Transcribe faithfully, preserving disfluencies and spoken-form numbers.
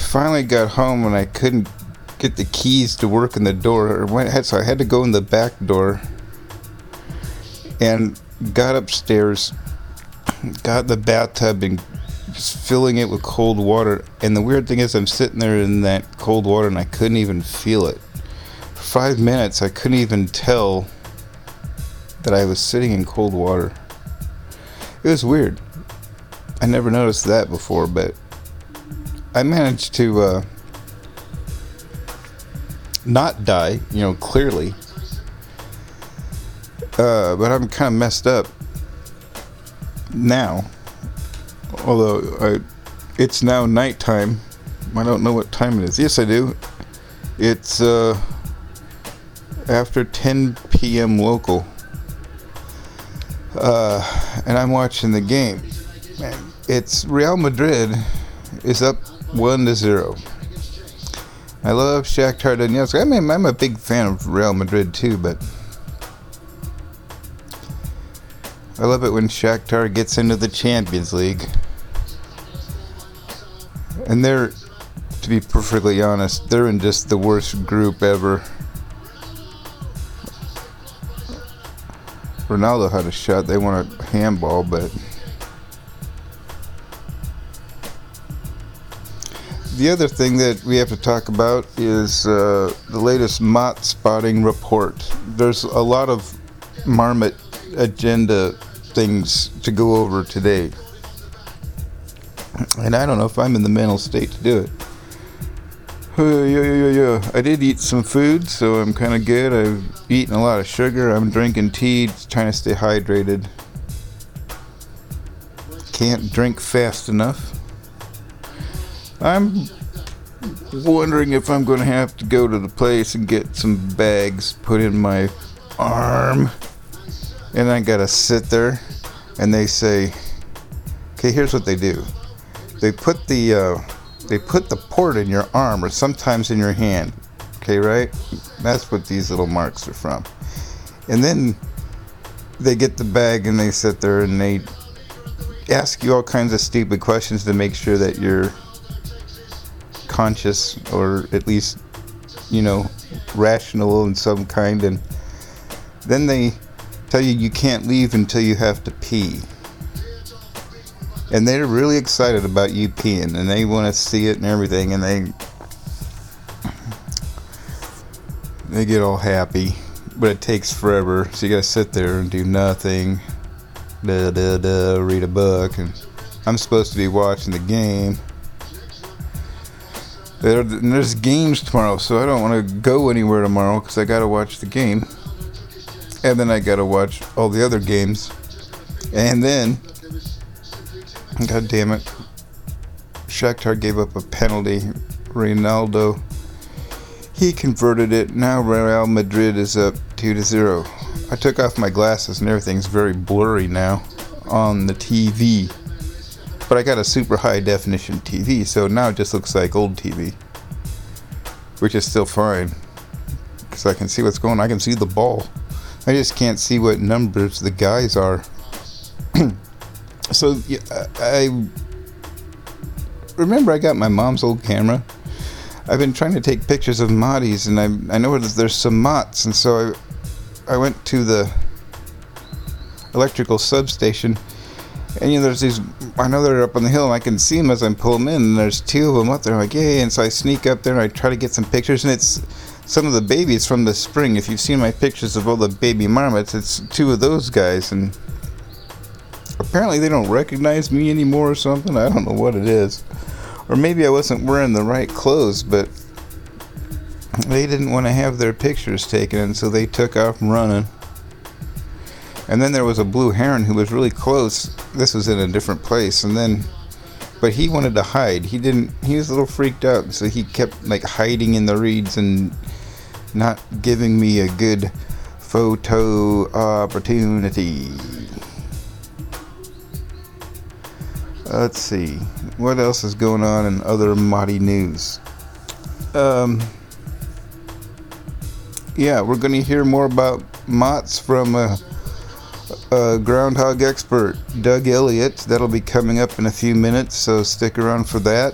finally got home and I couldn't get the keys to work in the door, or went, so I had to go in the back door, and got upstairs, got in the bathtub and just filling it with cold water. And the weird thing is, I'm sitting there in that cold water and I couldn't even feel it. For five minutes I couldn't even tell that I was sitting in cold water. It was weird. I never noticed that before, but I managed to uh, not die, you know, clearly. Uh, but I'm kind of messed up now. Although I, it's now nighttime. I don't know what time it is. Yes, I do. It's uh, after ten p.m. local. Uh, and I'm watching the game. It's Real Madrid is up one to zero. I love Shakhtar Donetsk. I mean, I'm a big fan of Real Madrid too, but I love it when Shakhtar gets into the Champions League. And they're, to be perfectly honest, they're in just the worst group ever. Ronaldo had a shot. They won a handball, but the other thing that we have to talk about is uh, the latest Mott spotting report. There's a lot of marmot agenda things to go over today, and I don't know if I'm in the mental state to do it. Uh, yeah, yeah, yeah, yeah. I did eat some food, so I'm kind of good. I've eaten a lot of sugar. I'm drinking tea, trying to stay hydrated. Can't drink fast enough. I'm wondering if I'm going to have to go to the place and get some bags put in my arm. And I got to sit there, and they say, okay, here's what they do. They put the uh, they put the port in your arm, or sometimes in your hand. Okay, right? That's what these little marks are from. And then they get the bag and they sit there and they ask you all kinds of stupid questions to make sure that you're conscious, or at least, you know, rational in some kind. And then they tell you you can't leave until you have to pee. And they're really excited about you peeing, and they want to see it and everything, and they they get all happy, but it takes forever, so you gotta sit there and do nothing, da da da, read a book. And I'm supposed to be watching the game. There, and there's games tomorrow, so I don't want to go anywhere tomorrow because I gotta watch the game, and then I gotta watch all the other games, and then, God damn it, Shakhtar gave up a penalty. Ronaldo, he converted it. Now Real Madrid is up two to zero. I took off my glasses and everything's very blurry now on the T V. But I got a super high definition T V, so now it just looks like old T V. Which is still fine, because I can see what's going on. I can see the ball. I just can't see what numbers the guys are. So, yeah, I remember I got my mom's old camera. I've been trying to take pictures of Mahdi's, and I I know that there's some Motts, and so I, I went to the electrical substation, and you know, there's these, I know they're up on the hill, and I can see them as I'm pulling them in, and there's two of them up there. I'm like, yay, and so I sneak up there, and I try to get some pictures, and it's some of the babies from the spring. If you've seen my pictures of all the baby marmots, it's two of those guys, and apparently they don't recognize me anymore or something. I don't know what it is. Or maybe I wasn't wearing the right clothes, but they didn't want to have their pictures taken, and so they took off running. And then there was a blue heron who was really close. This was in a different place, and then, but he wanted to hide. He didn't, he was a little freaked out, so he kept like hiding in the reeds and not giving me a good photo opportunity. Let's see, what else is going on in other Mahdi news? Um, yeah, we're going to hear more about Motts from a, a groundhog expert, Doug Elliott. That'll be coming up in a few minutes, so stick around for that.